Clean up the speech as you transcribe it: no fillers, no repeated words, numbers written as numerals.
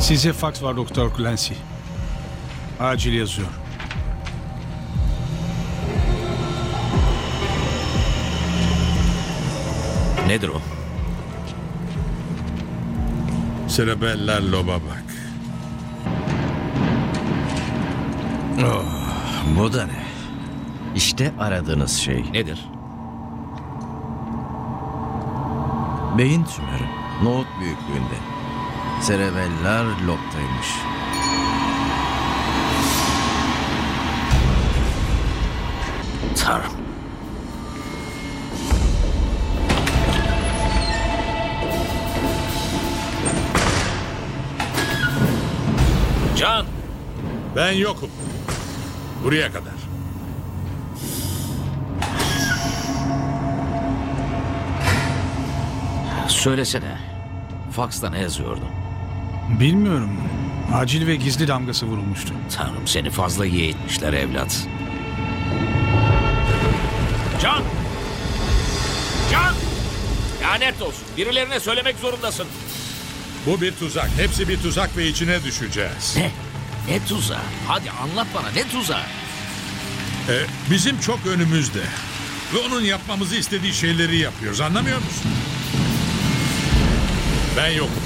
Size fax var Doktor Clancy. Acil yazıyor. Nedir o? Serebeller loba bak. Bu da ne? İşte aradığınız şey. Nedir? Beyin tümörü. Nohut büyüklüğünde. Serebeller lobdaymış. Tanrım. Can! Ben yokum. Buraya kadar. Söylesene. Fax'ta ne yazıyordu? Bilmiyorum. Acil ve gizli damgası vurulmuştu. Tanrım, seni fazla iyi eğitmişler evlat. Can! Can! Lanet olsun. Birilerine söylemek zorundasın. Bu bir tuzak. Hepsi bir tuzak ve içine düşeceğiz. Ne? Ne tuzağı? Hadi anlat bana, ne tuzağı? Bizim çok önümüzde. Ve onun yapmamızı istediği şeyleri yapıyoruz. Anlamıyor musun? Ben yokum.